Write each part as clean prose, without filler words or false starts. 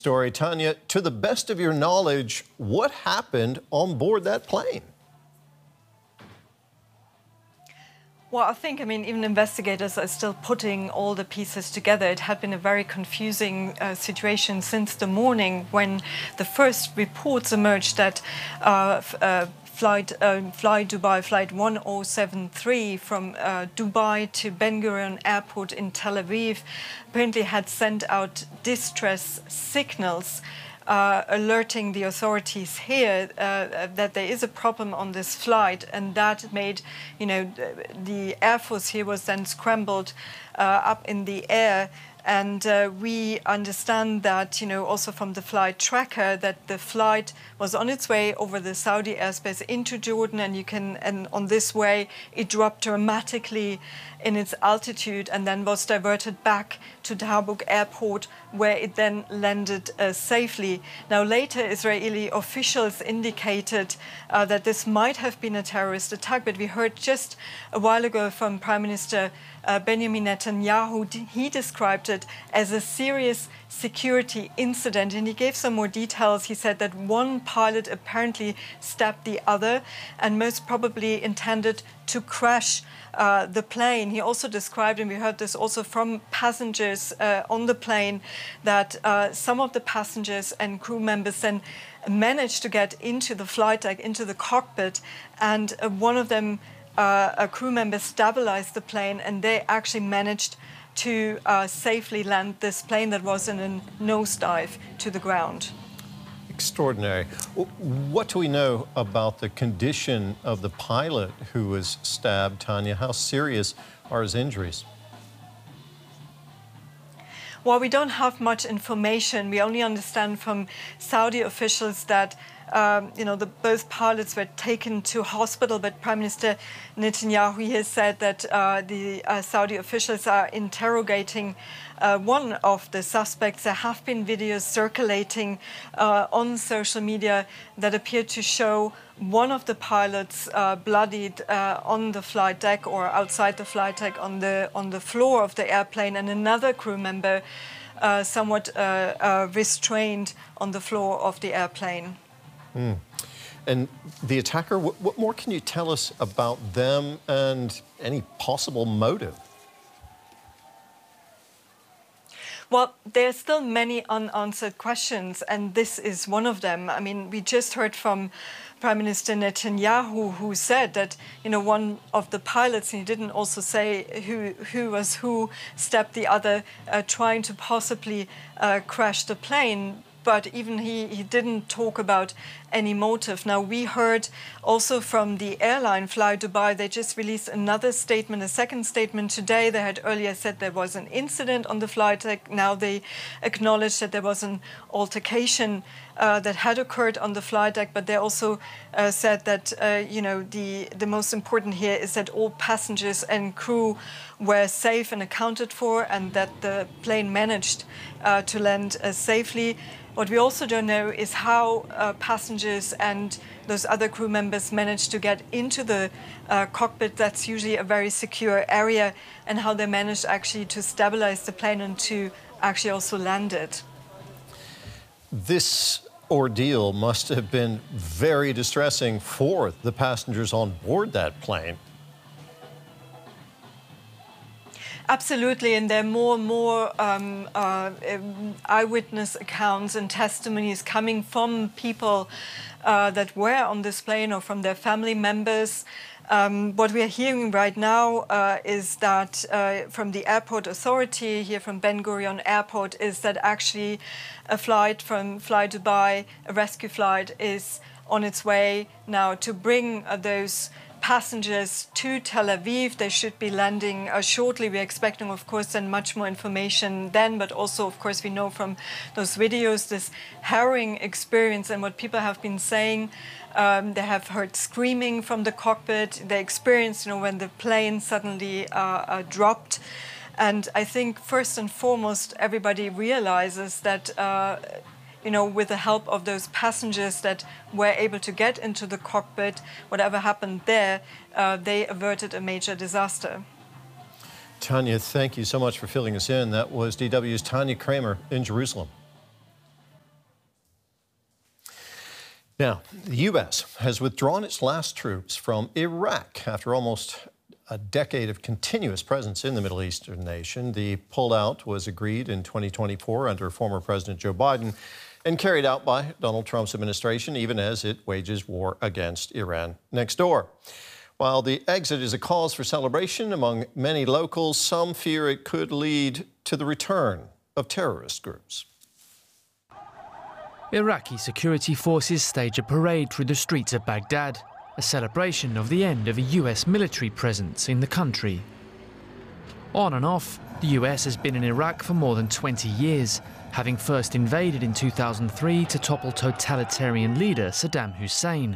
Story. Tanya, to the best of your knowledge, what happened on board that plane? Well, I mean, even investigators are still putting all the pieces together. It had been a very confusing situation since the morning when the first reports emerged that Fly Dubai Flight 1073 from Dubai to Ben Gurion Airport in Tel Aviv apparently had sent out distress signals alerting the authorities here that there is a problem on this flight, and that made, the Air Force here was then scrambled up in the air. And we understand that, also from the flight tracker, that the flight was on its way over the Saudi airspace into Jordan, and on this way it dropped dramatically in its altitude and then was diverted back to Tabuk airport, where it then landed safely. Now, later Israeli officials indicated that this might have been a terrorist attack, but we heard just a while ago from Prime Minister Benjamin Netanyahu. He described it as a serious security incident, and he gave some more details. He said that one pilot apparently stabbed the other and most probably intended to crash the plane. He also described, and we heard this also from passengers on the plane, that some of the passengers and crew members then managed to get into the flight deck, into the cockpit, and one of them, a crew member, stabilized the plane, and they actually managed to safely land this plane that was in a nosedive to the ground. Extraordinary. What do we know about the condition of the pilot who was stabbed, Tanya? How serious are his injuries? Well, we don't have much information. We only understand from Saudi officials that both pilots were taken to hospital, but Prime Minister Netanyahu has said that the Saudi officials are interrogating one of the suspects. There have been videos circulating on social media that appear to show one of the pilots bloodied on the flight deck or outside the flight deck on the floor of the airplane, and another crew member somewhat restrained on the floor of the airplane. And the attacker, what more can you tell us about them and any possible motive? Well, there's still many unanswered questions, and this is one of them. I mean, we just heard from Prime Minister Netanyahu, who said that, one of the pilots, and he didn't also say who stabbed the other, trying to possibly crash the plane. But even he didn't talk about any motive. Now, we heard also from the airline Fly Dubai. They just released another statement, a second statement today. They had earlier said there was an incident on the flight deck. Now they acknowledged that there was an altercation that had occurred on the flight deck. But they also said that, the most important here is that all passengers and crew were safe and accounted for, and that the plane managed to land safely. What we also don't know is how passengers and those other crew members managed to get into the cockpit. That's usually a very secure area, and how they managed actually to stabilize the plane and to actually also land it. This ordeal must have been very distressing for the passengers on board that plane. Absolutely, and there are more and more eyewitness accounts and testimonies coming from people that were on this plane or from their family members. What we are hearing right now is that from the airport authority here from Ben Gurion Airport is that actually a flight from Fly Dubai, a rescue flight, is on its way now to bring those passengers to Tel Aviv. They should be landing shortly. We're expecting, of course, then much more information then, but also, of course, we know from those videos this harrowing experience and what people have been saying. They have heard screaming from the cockpit. They experienced, when the plane suddenly dropped. And I think first and foremost, everybody realizes that with the help of those passengers that were able to get into the cockpit, whatever happened there, they averted a major disaster. Tanya, thank you so much for filling us in. That was DW's Tanya Kramer in Jerusalem. Now, the U.S. has withdrawn its last troops from Iraq after almost a decade of continuous presence in the Middle Eastern nation. The pullout was agreed in 2024 under former President Joe Biden and carried out by Donald Trump's administration, even as it wages war against Iran next door. While the exit is a cause for celebration among many locals, some fear it could lead to the return of terrorist groups. Iraqi security forces stage a parade through the streets of Baghdad, a celebration of the end of a US military presence in the country. On and off, the US has been in Iraq for more than 20 years, having first invaded in 2003 to topple totalitarian leader Saddam Hussein.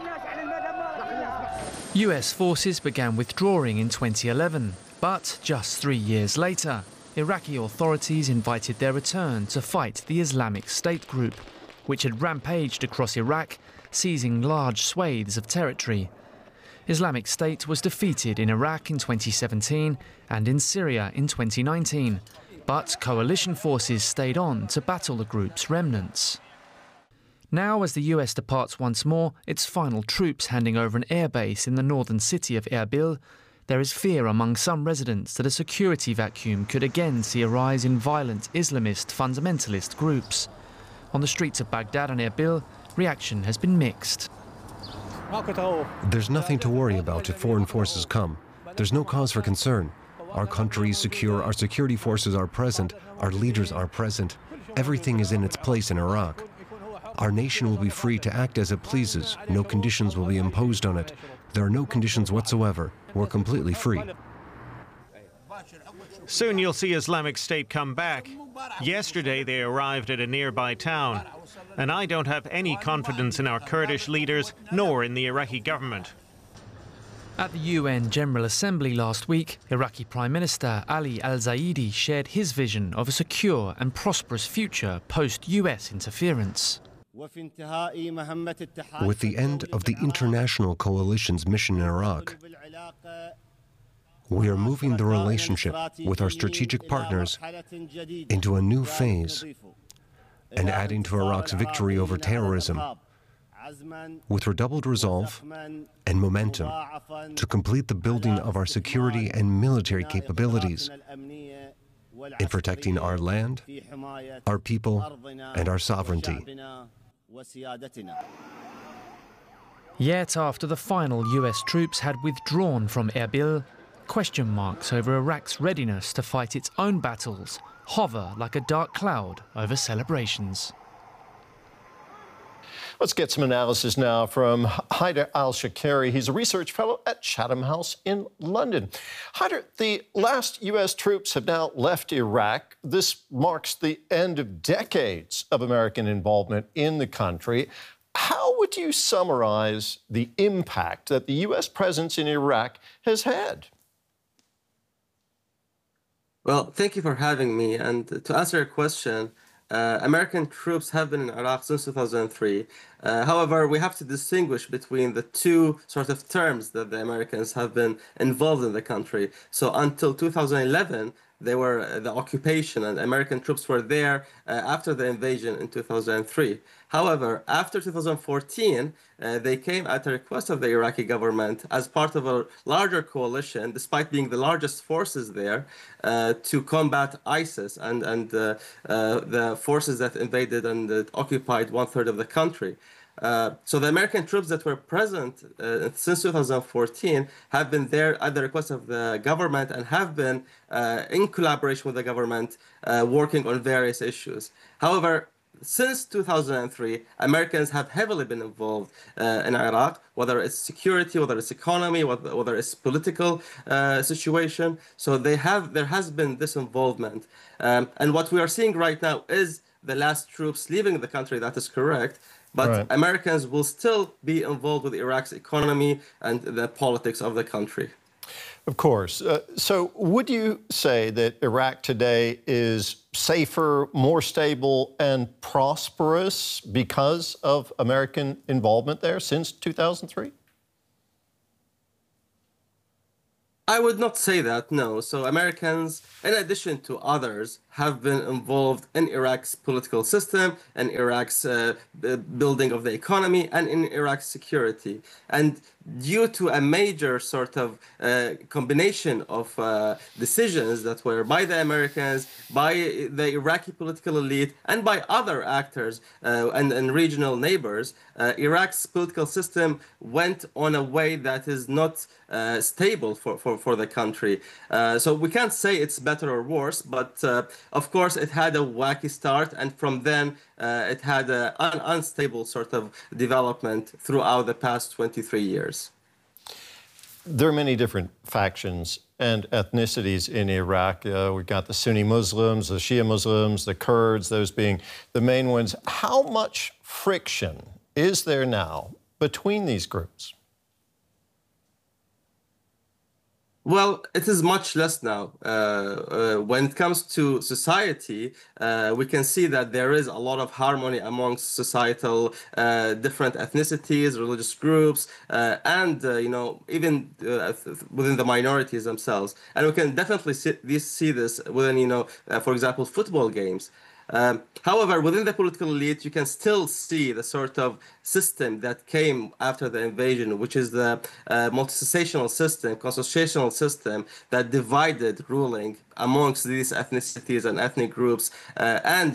US forces began withdrawing in 2011, but just 3 years later, Iraqi authorities invited their return to fight the Islamic State group, which had rampaged across Iraq, seizing large swathes of territory. Islamic State was defeated in Iraq in 2017 and in Syria in 2019, but coalition forces stayed on to battle the group's remnants. Now, as the US departs once more, its final troops handing over an airbase in the northern city of Erbil, there is fear among some residents that a security vacuum could again see a rise in violent Islamist fundamentalist groups. On the streets of Baghdad and Erbil, reaction has been mixed. There's nothing to worry about if foreign forces come. There's no cause for concern. Our country is secure, our security forces are present, our leaders are present. Everything is in its place in Iraq. Our nation will be free to act as it pleases. No conditions will be imposed on it. There are no conditions whatsoever. We're completely free. Soon you'll see Islamic State come back. Yesterday they arrived at a nearby town. And I don't have any confidence in our Kurdish leaders, nor in the Iraqi government. At the UN General Assembly last week, Iraqi Prime Minister Ali al-Zaidi shared his vision of a secure and prosperous future post-US interference. With the end of the international coalition's mission in Iraq, we are moving the relationship with our strategic partners into a new phase and adding to Iraq's victory over terrorism with redoubled resolve and momentum to complete the building of our security and military capabilities in protecting our land, our people, and our sovereignty. Yet after the final US troops had withdrawn from Erbil, question marks over Iraq's readiness to fight its own battles hover like a dark cloud over celebrations. Let's get some analysis now from Haider al-Shakeri. He's a research fellow at Chatham House in London. Haider, the last U.S. troops have now left Iraq. This marks the end of decades of American involvement in the country. How would you summarize the impact that the U.S. presence in Iraq has had? Well, thank you for having me. And to answer your question, American troops have been in Iraq since 2003. However, we have to distinguish between the two sort of terms that the Americans have been involved in the country. So until 2011, they were the occupation, and American troops were there after the invasion in 2003. However, after 2014, they came at the request of the Iraqi government as part of a larger coalition, despite being the largest forces there, to combat ISIS and the forces that invaded and occupied 1/3 of the country. So the American troops that were present since 2014 have been there at the request of the government and have been in collaboration with the government working on various issues. However, since 2003, Americans have heavily been involved in Iraq, whether it's security, whether it's economy, whether it's political situation. So there has been this involvement. And what we are seeing right now is the last troops leaving the country. That is correct. But right. Americans will still be involved with Iraq's economy and the politics of the country. Of course. So would you say that Iraq today is safer, more stable, and prosperous because of American involvement there since 2003? I would not say that, no. So Americans, in addition to others, have been involved in Iraq's political system, and Iraq's building of the economy, and in Iraq's security. And due to a major sort of combination of decisions that were by the Americans, by the Iraqi political elite, and by other actors and regional neighbors, Iraq's political system went on a way that is not stable for the country. So we can't say it's better or worse, but of course it had a wacky start, and from then it had an unstable sort of development throughout the past 23 years. There are many different factions and ethnicities in Iraq. We've got the Sunni Muslims, the Shia Muslims, the Kurds, those being the main ones. How much friction is there now between these groups? Well, it is much less now. When it comes to society, we can see that there is a lot of harmony amongst societal different ethnicities, religious groups, and even within the minorities themselves. And we can definitely see this within, for example, football games. However, within the political elite, you can still see the sort of system that came after the invasion, which is the multi-sensational system, constitutional system that divided ruling amongst these ethnicities and ethnic groups and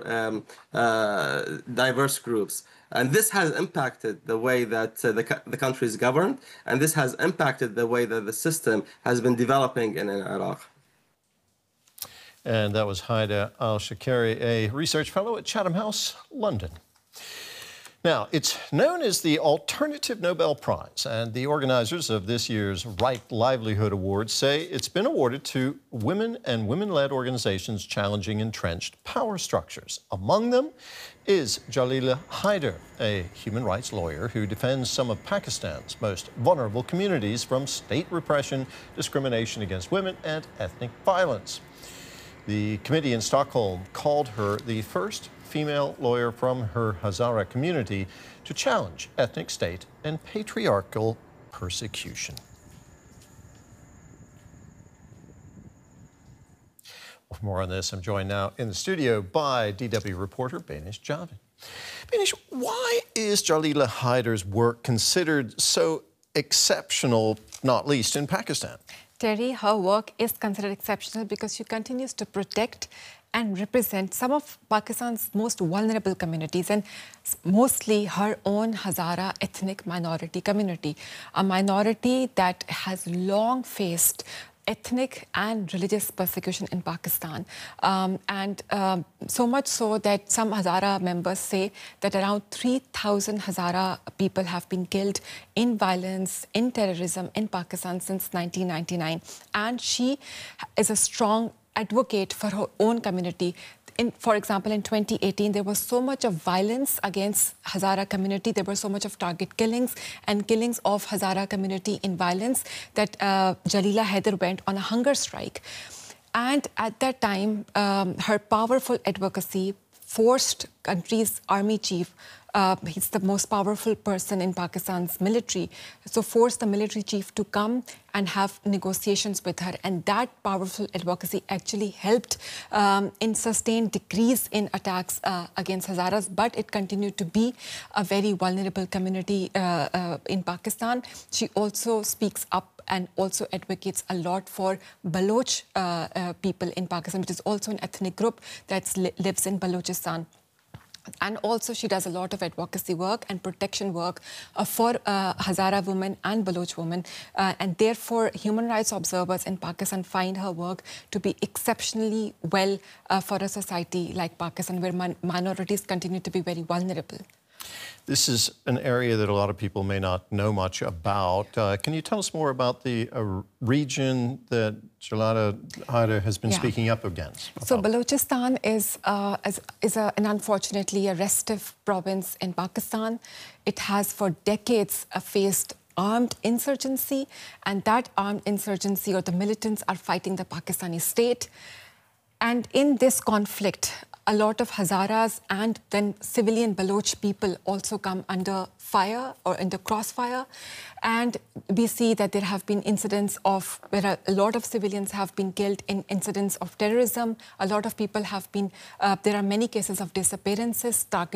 diverse groups. And this has impacted the way that the country is governed, and this has impacted the way that the system has been developing in Iraq. And that was Haida Al-Shakeri, a research fellow at Chatham House, London. Now, it's known as the Alternative Nobel Prize, and the organizers of this year's Right Livelihood Awards say it's been awarded to women and women-led organizations challenging entrenched power structures. Among them is Jalila Haider, a human rights lawyer who defends some of Pakistan's most vulnerable communities from state repression, discrimination against women, and ethnic violence. The committee in Stockholm called her the first female lawyer from her Hazara community to challenge ethnic state and patriarchal persecution. For more on this, I'm joined now in the studio by DW reporter Banish Javed. Banish, why is Jalila Haider's work considered so exceptional, not least in Pakistan? Terry, her work is considered exceptional because she continues to protect and represent some of Pakistan's most vulnerable communities, and mostly her own Hazara ethnic minority community, a minority that has long faced ethnic and religious persecution in Pakistan. So much so that some Hazara members say that around 3,000 Hazara people have been killed in violence, in terrorism in Pakistan since 1999. And she is a strong advocate for her own community. For example, in 2018, there was so much of violence against Hazara community. There were so much of target killings and killings of Hazara community in violence that Jalila Haider went on a hunger strike. And at that time, her powerful advocacy forced country's army chief, he's the most powerful person in Pakistan's military, so forced the military chief to come and have negotiations with her. And that powerful advocacy actually helped in sustained decrease in attacks against Hazaras, but it continued to be a very vulnerable community in Pakistan. She also speaks up and also advocates a lot for Baloch people in Pakistan, which is also an ethnic group that lives in Balochistan. And also she does a lot of advocacy work and protection work for Hazara women and Baloch women. And therefore, human rights observers in Pakistan find her work to be exceptionally well for a society like Pakistan, where minorities continue to be very vulnerable. This is an area that a lot of people may not know much about. Can you tell us more about the region that Jalila Haider has been speaking up against? So Balochistan is an unfortunately a restive province in Pakistan. It has for decades faced armed insurgency, and that armed insurgency or the militants are fighting the Pakistani state. And in this conflict, a lot of Hazaras and then civilian Baloch people also come under fire or in the crossfire. And we see that there have been incidents of where a lot of civilians have been killed in incidents of terrorism. A lot of people have been, there are many cases of disappearances,